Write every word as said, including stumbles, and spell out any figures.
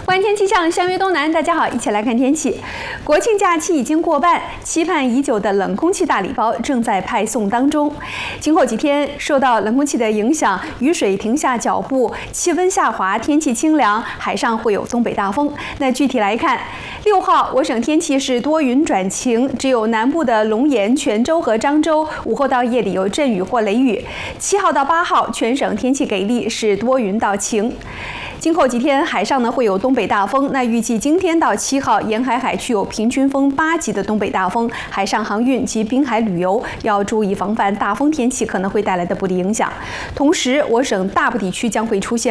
观天气象，相约东南，大家好，一起来看天气。国庆假期已经过半，期盼已久的冷空气大礼包正在派送当中。今后几天，受到冷空气的影响，雨水停下脚步，气温下滑，天气清凉，海上会有东北大风。那具体来看，六号我省天气是多云转晴，只有南部的龙岩、泉州和漳州午后到夜里有阵雨或雷雨。七号到八号，全省天气给力，是多云到晴。今后几天，海上呢会有东北大风。那预计今天到七号，沿海海区有平均风八级的东北大风，海上航运及滨海旅游要注意防范大风天气可能会带来的不利影响。同时，我省大部地区将会出现